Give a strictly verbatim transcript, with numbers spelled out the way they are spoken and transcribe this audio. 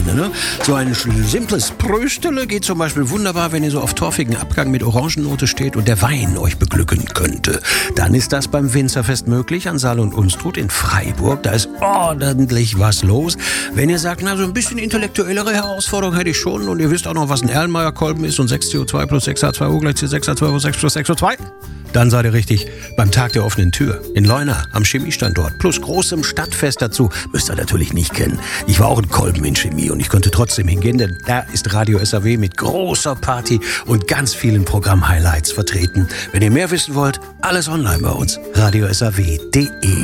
Weine. Ne? So ein simples Pröstele geht zum Beispiel wunderbar, wenn ihr so auf torfigen Abgang mit Orangennote steht und der Wein euch beglücken könnte. Dann ist das beim Winzerfest möglich an Saal und Unstrut in Freiburg. Da ist ordentlich was los. Wenn ihr sagt, na, so ein bisschen intellektuellere Herausforderung hätte ich schon und ihr wisst auch noch, was ein Erlenmeyer-Kolben ist und sechs C O zwei plus sechs H zwei O gleich C sechs H zwei O sechs plus sechs O zwei, dann seid ihr richtig beim Tag der offenen Tür in Leuna am Chemiestandort plus großem Stadtfest dazu. Müsst ihr natürlich nicht kennen. Ich war auch in Kolben in Chemie und ich konnte trotzdem hingehen, denn da ist Radio S A W mit großer Party und ganz vielen Programm-Highlights vertreten. Wenn ihr mehr wissen wollt, alles online bei uns. radio s a w punkt d e